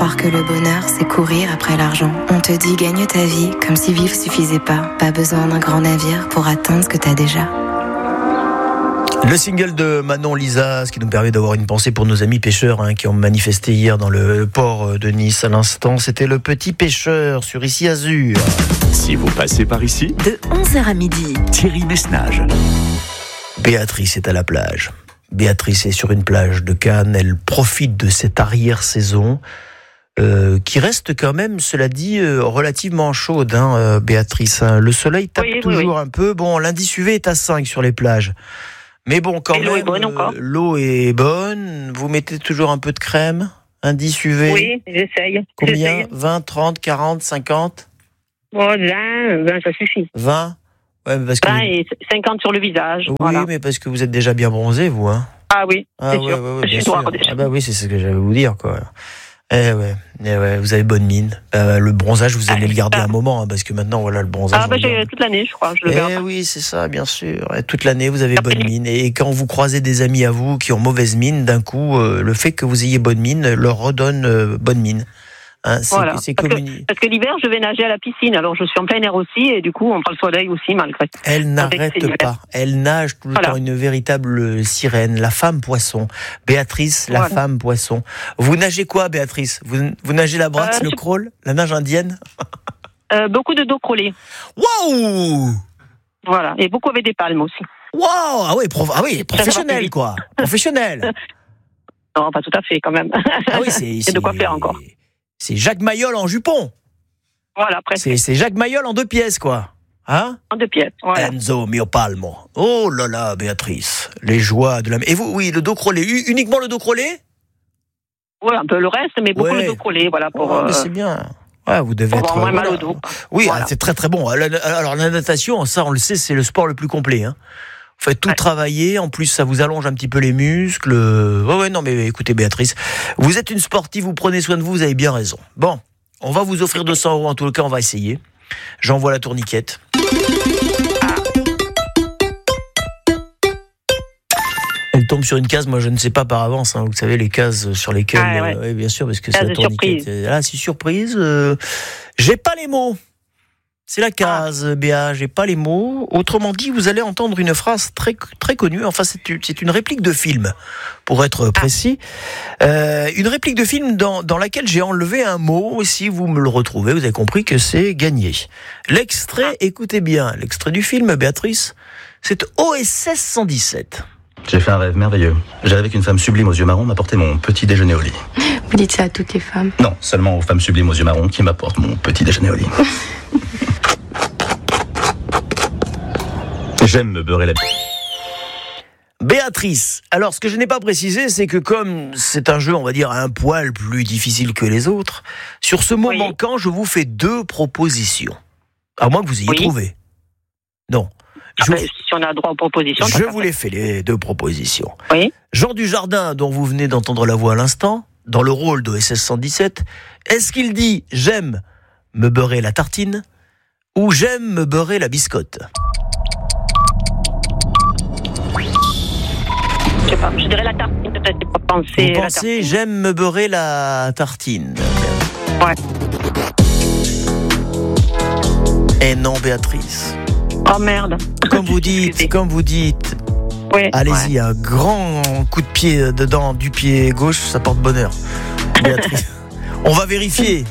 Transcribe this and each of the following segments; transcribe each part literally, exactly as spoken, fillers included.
croire que le bonheur, c'est courir après l'argent. On te dit gagne ta vie, comme si vivre suffisait pas. Pas besoin d'un grand navire pour atteindre ce que t'as déjà. Le single de Manon Lisa, ce qui nous permet d'avoir une pensée pour nos amis pêcheurs hein, qui ont manifesté hier dans le port de Nice. À l'instant, c'était Le Petit Pêcheur sur Ici Azur. Si vous passez par ici, de onze heures à midi, Thierry Messnage. Béatrice est à la plage. Béatrice est sur une plage de Cannes. Elle profite de cette arrière-saison euh, qui reste quand même, cela dit, euh, relativement chaude, hein, euh, Béatrice. Hein. Le soleil tape oui, toujours oui, oui. un peu. Bon, l'indice U V est à cinq sur les plages. Mais bon, quand Et même, l'eau est bonne encore. euh, l'eau est bonne. Vous mettez toujours un peu de crème, indice U V. Oui, j'essaye. Combien J'essaye. vingt, trente, quarante, cinquante Oh, vingt, vingt, ça suffit. vingt Ouais, mais parce que... vingt et cinquante sur le visage. Oui, voilà. mais parce que vous êtes déjà bien bronzé, vous, hein. Ah oui, Ah c'est ouais, sûr. ouais, ouais, je bien suis noire sûr. déjà. Ah bah oui, c'est ce que j'allais vous dire, quoi. Eh ouais, eh ouais, vous avez bonne mine. Euh, le bronzage, vous allez le garder un moment, hein, parce que maintenant, voilà, le bronzage. Ah bah on le j'ai garde. toute l'année, je crois. Je le Eh garde. oui, c'est ça, bien sûr. Et toute l'année, vous avez bonne mine. Et quand vous croisez des amis à vous qui ont mauvaise mine, d'un coup, euh, le fait que vous ayez bonne mine leur redonne euh, bonne mine. Hein, c'est, Voilà. c'est Parce, communi- que, parce que l'hiver, je vais nager à la piscine. Alors je suis en plein air aussi, et du coup, on prend le soleil aussi, malgré. Elle n'arrête c'est l'hiver. pas. Elle nage tout le Voilà. temps, une véritable sirène, la femme poisson. Béatrice, la Voilà. femme poisson. Vous nagez quoi, Béatrice vous, vous nagez la brasse, Euh, le je- crawl, la nage indienne Euh, beaucoup de dos crawlés. Waouh Voilà. Et beaucoup avec des palmes aussi. Waouh Ah oui, prof... ah oui, Ça va plus professionnel, vite. quoi. Professionnel. Non, pas tout à fait, quand même. Ah oui, c'est... Il y a de quoi faire encore. C'est Jacques Mayol en jupon. Voilà, presque. C'est, c'est Jacques Mayol en deux pièces, quoi. Hein En deux pièces. Voilà. Enzo mio palmo. Oh là là, Béatrice. Les joies de la... Et vous, oui, le dos crawlé. U- Uniquement le dos crawlé Ouais, un peu le reste, mais beaucoup Ouais. de dos crawlés, voilà, pour, Oh, mais euh, c'est bien. Ouais, vous devez pour être... avoir moins mal voilà. au dos. Oui, Voilà. ah, c'est très très bon. Alors la natation, ça on le sait, c'est le sport le plus complet. Hein. Vous faites tout Ouais. travailler, en plus ça vous allonge un petit peu les muscles. Ouais, ouais, non mais écoutez Béatrice, vous êtes une sportive, vous prenez soin de vous, vous avez bien raison. Bon, on va vous offrir deux cents euros en tout cas, on va essayer. J'envoie la tourniquette. Elle tombe sur une case, moi je ne sais pas par avance, hein, vous savez les cases sur lesquelles, Ah, ouais. euh, oui, bien sûr, parce que Case c'est la de tourniquette. surprise. Là c'est surprise, euh, j'ai pas les mots. C'est la case, Béa, j'ai pas les mots. Autrement dit, vous allez entendre une phrase très, très connue. Enfin, c'est une, c'est une réplique de film, pour être précis. Euh, une réplique de film dans, dans laquelle j'ai enlevé un mot. Si vous me le retrouvez, vous avez compris que c'est gagné. L'extrait, écoutez bien, l'extrait du film, Béatrice, c'est O S S cent dix-sept. J'ai fait un rêve merveilleux. J'ai rêvé qu'une femme sublime aux yeux marrons m'apportait mon petit déjeuner au lit. Vous dites ça à toutes les femmes. Non, seulement aux femmes sublimes aux yeux marrons qui m'apportent mon petit déjeuner au lit. J'aime me beurrer la bite. Béatrice, alors ce que je n'ai pas précisé, c'est que comme c'est un jeu, on va dire, un poil plus difficile que les autres, sur ce mot Oui. manquant, je vous fais deux propositions. À moins que vous ayez Oui. trouvé. Non. Je, Après, si on a droit aux propositions. je tant qu'à vous les fais, les deux propositions. faire. Oui. Jean Dujardin, dont vous venez d'entendre la voix à l'instant, dans le rôle d'O S S cent dix-sept, est-ce qu'il dit « j'aime me beurrer la tartine » ou « j'aime me beurrer la biscotte » Je sais pas. Je dirais la tartine, peut-être. J'ai pas pensé. Vous la pensez tartine. « j'aime me beurrer la tartine » Ouais. Eh non, Béatrice. Oh merde. Comme vous dites, Excusez. comme vous dites, Ouais. allez-y, un grand coup de pied dedans du pied gauche, ça porte bonheur. Béatrice. On va vérifier.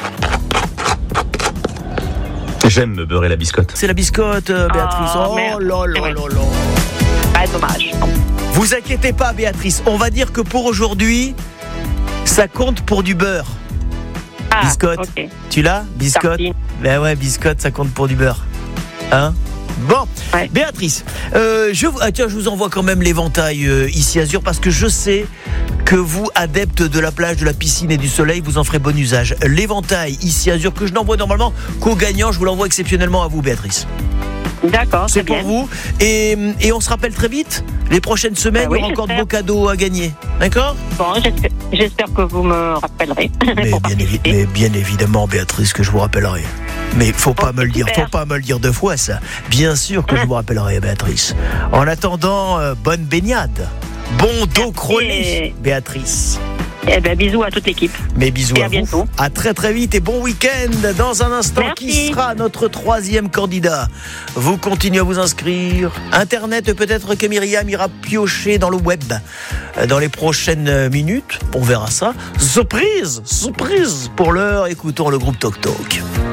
J'aime me beurrer la biscotte. C'est la biscotte, euh, Béatrice. Oh, Oh merde. là là Ouais. là là. Ah, dommage. Vous inquiétez pas, Béatrice. On va dire que pour aujourd'hui, ça compte pour du beurre. Ah, Biscotte. ok. Tu l'as, biscotte? Tartine. Ben ouais, biscotte, ça compte pour du beurre. Hein? Bon, Ouais. Béatrice, euh, je, vous- ah, tiens, je vous envoie quand même l'éventail euh, ici Azur parce que je sais que vous, adeptes de la plage, de la piscine et du soleil, vous en ferez bon usage. L'éventail ici Azur que je n'envoie normalement qu'aux gagnants, je vous l'envoie exceptionnellement à vous, Béatrice. D'accord. C'est très pour bien. vous. Et, et on se rappelle très vite. Les prochaines semaines, Bah oui, il y aura encore de j'espère. beaux cadeaux à gagner. D'accord? Bon, j'espère, j'espère que vous me rappellerez. mais, pour bien évi- participer. mais bien évidemment, Béatrice, que je vous rappellerai. Mais faut pas Bon, me le dire, super. faut pas me le dire deux fois ça. Bien sûr que je vous rappellerai, Béatrice. En attendant, euh, bonne baignade. Bon dos crawlé, Béatrice. Eh ben, bisous à toute l'équipe. Mais bisous Et à, à vous. bientôt. À très très vite et bon week-end. Dans un instant, Merci. qui sera notre troisième candidat? Vous continuez à vous inscrire. Internet, peut-être que Myriam ira piocher dans le web dans les prochaines minutes. On verra ça. Surprise, surprise. Pour l'heure, écoutons le groupe Toc Toc.